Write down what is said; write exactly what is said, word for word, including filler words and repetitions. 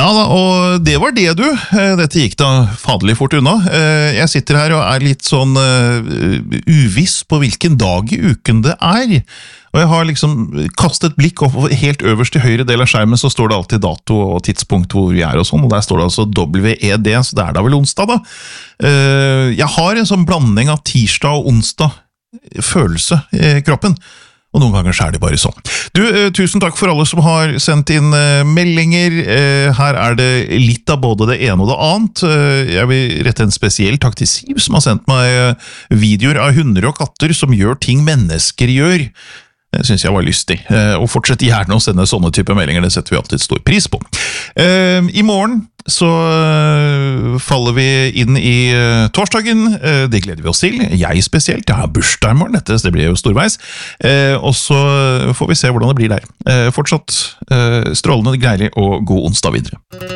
Ja da, og det var det du. Dette gikk da faderlig fort unna. Jeg sitter her og er litt sånn uviss på hvilken dag i uken det er. Og jeg har liksom kastet blikk opp, og helt øverst i høyre del av skjermen så står det alltid dato og tidspunkt hvor vi er og sånn, og der står det altså W E D, så det er da vel onsdag da. Jeg har en sånn blanding av tirsdag og onsdag følelse i kroppen. Og noen ganger så er det bare sånn. Du, eh, tusen takk for alle som har sendt inn eh, meldinger. Eh, her er det litt av både det ene og det annet. Eh, jeg vil rette en spesiell takk til Siv, som har sendt meg eh, videoer av hunder og katter som gjør ting mennesker gjør. Det synes jeg var lystig. Eh, og fortsett gjerne å sende sånne type meldinger, det setter vi alltid stor pris på. Eh, I morgen så uh, faller vi inn i uh, torsdagen, uh, det gleder vi oss til, jeg spesielt, jeg har bursdag i morgen, dette, så det blir jo storveis, uh, og så får vi se hvordan det blir der. Uh, fortsatt uh, strålende, greilig og god onsdag videre.